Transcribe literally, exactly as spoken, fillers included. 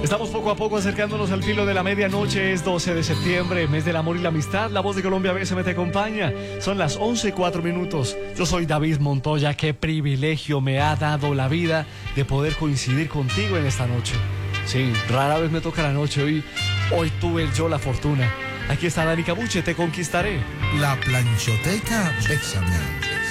Estamos poco a poco acercándonos al filo de la medianoche. Es doce de septiembre, mes del amor y la amistad. La voz de Colombia B S M te acompaña. Son las once y cuatro minutos. Yo soy David Montoya. Qué privilegio me ha dado la vida de poder coincidir contigo en esta noche. Sí, rara vez me toca la noche. Hoy, hoy tuve yo la fortuna. Aquí está Dani Cabuche, te conquistaré. La planchoteca Bésame.